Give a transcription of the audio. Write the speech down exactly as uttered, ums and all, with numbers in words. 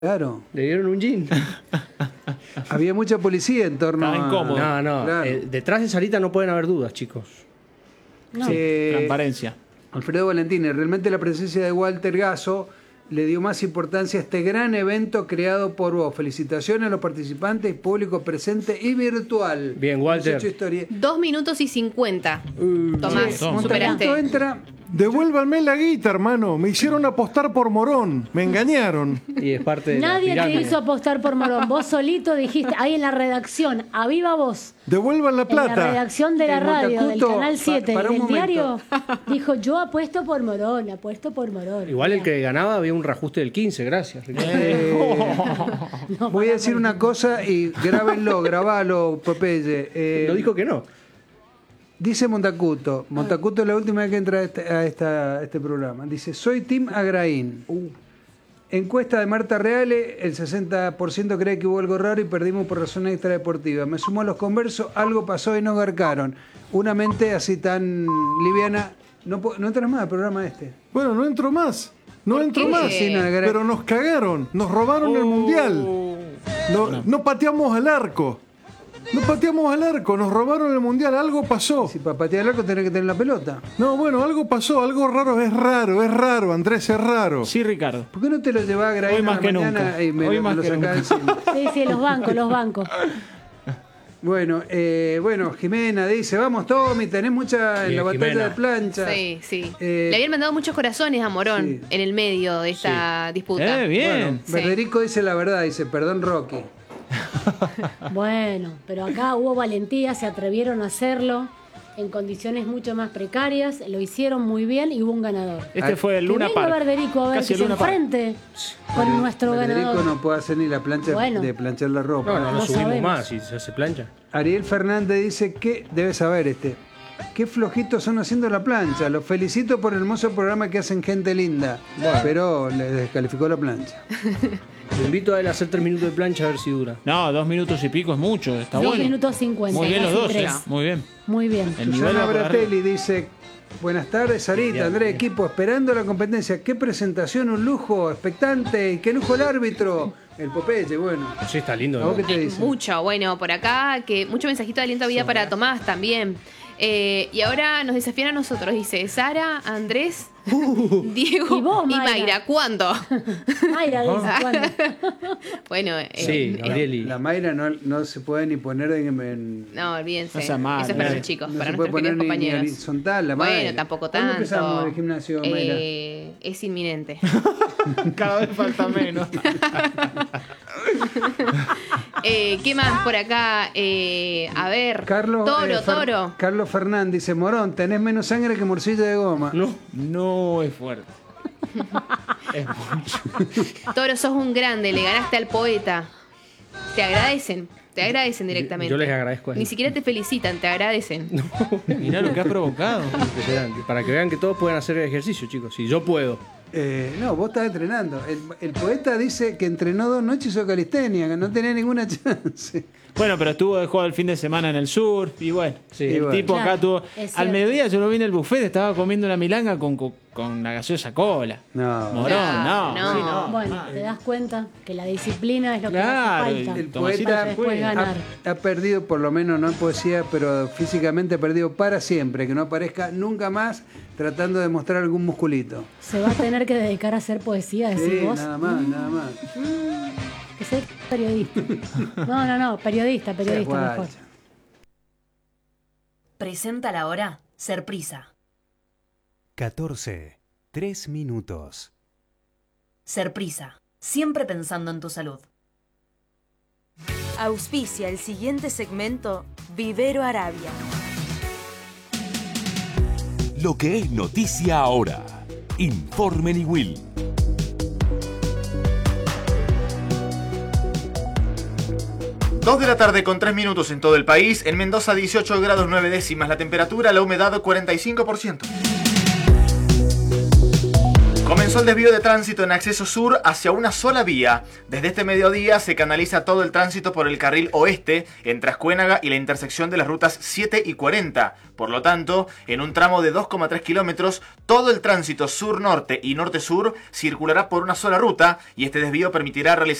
Claro. Le dieron un jean. Había mucha policía en torno Estaba incómodo. No, no. Claro. Eh, detrás de Sarita no pueden haber dudas, chicos. No. Eh, Transparencia. Alfredo Valentini, realmente la presencia de Walter Gasso le dio más importancia a este gran evento creado por vos. Felicitaciones a los participantes, público presente y virtual. Bien, Walter. Hemos hecho historia. Dos minutos y cincuenta. Uh, Tomás, sí, toma. superaste. Montaguito entra. Devuélvanme la guita, hermano. Me hicieron apostar por Morón. Me engañaron. Y es parte de Nadie la te pirámide. hizo apostar por Morón. Vos solito dijiste, ahí en la redacción, a viva voz. Devuelvan la En la plata. redacción de la El radio, del Montacuto, Canal siete, pa- para y un del diario, momento. dijo, yo apuesto por Morón, apuesto por Morón. Igual el que ganaba había un reajuste del quince, gracias, Ricardo. Eh, No, voy a para, decir para. una cosa y grábenlo, grabalo, Popeye. Eh, Lo dijo que no. Dice Montacuto, Montacuto es la última vez que entra a este, a esta- a este programa. Dice, soy Tim Agraín. Encuesta de Marta Reale, el sesenta por ciento cree que hubo algo raro y perdimos por razones extradeportivas. Me sumo a los conversos, algo pasó y nos garcaron. Una mente así tan liviana, no, po- no entras más al programa este. Bueno, no entro más. No ¿Por entro qué? más. Sí, no, gra- Pero nos cagaron. Nos robaron el mundial. No, no pateamos al arco. No pateamos al arco. Nos robaron el mundial. Algo pasó. Si para patear el arco tenés que tener la pelota. No, bueno, algo pasó. Algo raro. Es raro. Es raro, Andrés. Es raro. Sí, Ricardo. ¿Por qué no te lo llevás a Graín Hoy a la más que mañana nunca. y me, Hoy me más lo que sacás nunca. encima? Sí, sí, los bancos, los bancos. Bueno, eh, bueno, Jimena dice, vamos Tommy, tenés mucha en Bien, la batalla Jimena. de plancha. Sí, sí. Eh, Le habían mandado muchos corazones a Morón sí. en el medio de esta disputa. Eh, bien. Bueno, Sí. Federico dice la verdad, dice, perdón Rocky. Bueno, pero acá hubo valentía, se atrevieron a hacerlo en condiciones mucho más precarias, lo hicieron muy bien y hubo un ganador. Este fue el Que Luna venga Park. Federico a ver Casi que el se Luna Park. enfrente con nuestro Federico ganador. no puede hacer ni la plancha Bueno. de planchar la ropa. No, no, no No subimos sabemos. más si se hace plancha. Ariel Fernández dice que, debe saber este, qué flojitos son haciendo la plancha. Los felicito por el hermoso programa que hacen gente linda. Pero le descalificó la plancha. Lo invito a él a hacer tres minutos de plancha a ver si dura. No, dos minutos y pico es mucho. Está Dos bueno. minutos cincuenta. Muy bien los casi dos. tres. eh. Muy bien. Muy bien. El nivel Susana va por arriba. Bratelli dice, buenas tardes Sarita, Bien, Andrés, bien. equipo, esperando la competencia. Qué presentación, un lujo, expectante, y qué lujo el árbitro. El Popeye, bueno. Sí, está lindo. ¿A vos qué ¿no? te Eh, dice? mucho, bueno, por acá, que mucho mensajito de aliento a vida para Tomás también. Eh, y ahora nos desafían a nosotros, dice Sara, Andrés, Diego Y vos, y Mayra. Mayra. ¿Cuándo? Mayra dice, ¿cuándo? Bueno, eh, Sí, eh, Gabrieli. La Mayra no, no se puede ni poner en... en- no, olvídense. No sea mala, Eso es para no los chicos, no para se puede nuestros poner queridos ni, ni compañeros. horizontal, la Mayra. Bueno, tampoco ¿Cuándo tanto. empezamos el gimnasio, Mayra? Eh, es inminente. Cada vez falta menos. Eh, ¿Qué más por acá? Eh, a ver. Carlos, Toro, eh, Fer- toro. Carlos Fernández dice, Morón, tenés menos sangre que morcilla de goma. No. No es fuerte. Es mucho. Toro, sos un grande, le ganaste al poeta. Te agradecen, te agradecen directamente. Yo les agradezco a Ni ellos. siquiera te felicitan, te agradecen. Mirá lo que ha provocado. Impresionante. Para que vean que todos pueden hacer ejercicio, chicos. Si yo puedo. Eh, no, vos estás entrenando. El, el poeta dice que entrenó dos noches y hizo calistenia, que no tenía ninguna chance. Bueno, pero estuvo de juego el fin de semana en el sur. Y bueno, Sí. el Y bueno. tipo acá Claro, tuvo. es Al cierto. mediodía yo lo vi en el buffet, estaba comiendo una milanga con, con, con la gaseosa cola. No. Morón, no. No, sí, no. Bueno, te das cuenta que la disciplina es lo que Claro, hace falta. El Tomasito poeta se después fue. ganar. ha, ha perdido, por lo menos no en poesía, pero físicamente ha perdido para siempre. Que no aparezca nunca más tratando de mostrar algún musculito. Se va a tener que dedicar a hacer poesía, decís Sí, vos. nada más, nada más. Que ser periodista. No, no, no, periodista, periodista Guacha. mejor. Presenta la hora Serprisa. catorce, tres minutos. Serprisa, siempre pensando en tu salud. Auspicia el siguiente segmento Vivero Arabia. Lo que es noticia ahora. Informe Niwil. dos de la tarde con tres minutos en todo el país. En Mendoza dieciocho grados nueve décimas la temperatura, la humedad cuarenta y cinco por ciento. Comenzó Comenzó el desvío de tránsito en acceso sur hacia una sola vía. Desde este mediodía se canaliza todo el tránsito por el carril oeste entre Ascuénaga y la intersección de las rutas siete y cuarenta. Por lo tanto, en un tramo de dos coma tres kilómetros, todo el tránsito sur-norte y norte-sur circulará por una sola ruta y este desvío permitirá realizar